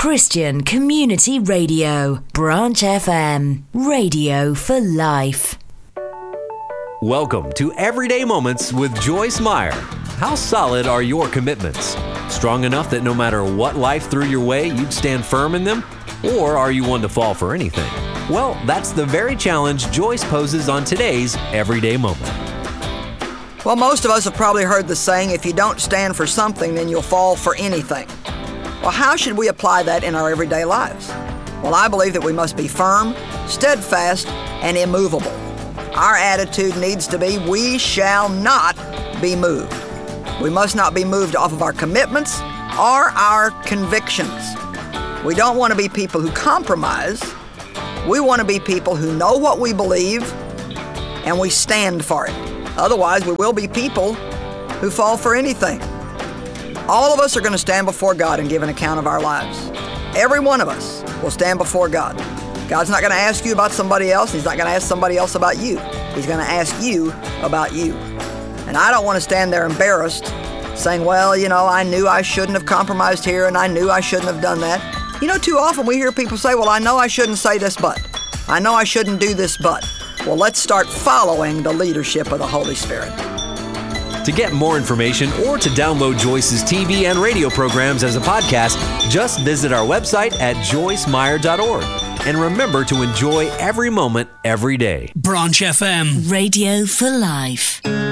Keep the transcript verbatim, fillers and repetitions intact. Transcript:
Christian Community Radio, Branch F M, radio for life. Welcome to Everyday Moments with Joyce Meyer. How solid are your commitments? Strong enough that no matter what life threw your way, you'd stand firm in them? Or are you one to fall for anything? Well, that's the very challenge Joyce poses on today's Everyday Moment. Well, most of us have probably heard the saying, if you don't stand for something, then you'll fall for anything. Well, how should we apply that in our everyday lives? Well, I believe that we must be firm, steadfast, and immovable. Our attitude needs to be, we shall not be moved. We must not be moved off of our commitments or our convictions. We don't want to be people who compromise. We want to be people who know what we believe and we stand for it. Otherwise, we will be people who fall for anything. All of us are going to stand before God and give an account of our lives. Every one of us will stand before God. God's not going to ask you about somebody else. He's not going to ask somebody else about you. He's going to ask you about you. And I don't want to stand there embarrassed saying, well, you know, I knew I shouldn't have compromised here and I knew I shouldn't have done that. You know, too often we hear people say, well, I know I shouldn't say this, but. I know I shouldn't do this, but. Well, let's start following the leadership of the Holy Spirit. To get more information or to download Joyce's T V and radio programs as a podcast, just visit our website at joyce meyer dot org. And remember to enjoy every moment, every day. Branch F M. Radio for life.